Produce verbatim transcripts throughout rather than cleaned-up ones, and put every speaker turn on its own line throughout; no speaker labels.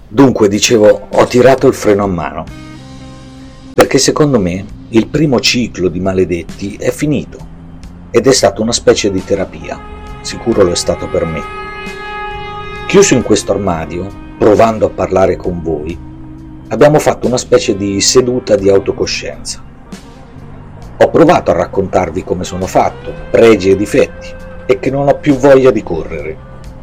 Dunque, dicevo, ho tirato il freno a mano, perché secondo me il primo ciclo di maledetti è finito ed è stata una specie di terapia, sicuro lo è stato per me. Chiuso in questo armadio, provando a parlare con voi, abbiamo fatto una specie di seduta di autocoscienza. Ho provato a raccontarvi come sono fatto, pregi e difetti, e che non ho più voglia di correre.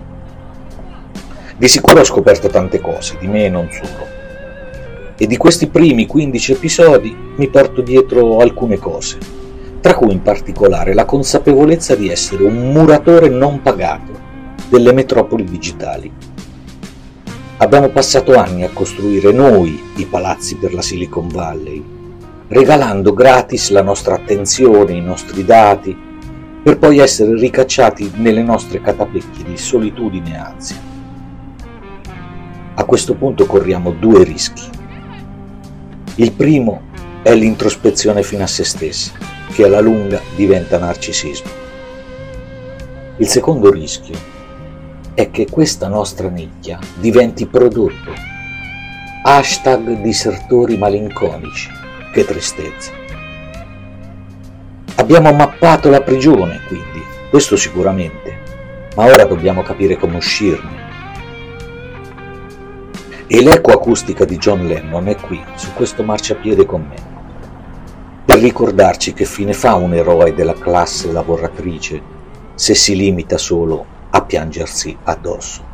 Di sicuro ho scoperto tante cose, di me e non solo. E di questi primi quindici episodi mi porto dietro alcune cose, tra cui in particolare la consapevolezza di essere un muratore non pagato delle metropoli digitali. Abbiamo passato anni a costruire noi i palazzi per la Silicon Valley, regalando gratis la nostra attenzione, i nostri dati, per poi essere ricacciati nelle nostre catapecchie di solitudine e ansia. A questo punto corriamo due rischi. Il primo è l'introspezione fino a se stessi, che alla lunga diventa narcisismo. Il secondo rischio è che questa nostra nicchia diventi prodotto. Hashtag disertori malinconici. Che tristezza. Abbiamo mappato la prigione, quindi, questo sicuramente, ma ora dobbiamo capire come uscirne. E l'eco acustica di John Lennon è qui, su questo marciapiede con me, per ricordarci che fine fa un eroe della classe lavoratrice se si limita solo a piangersi addosso.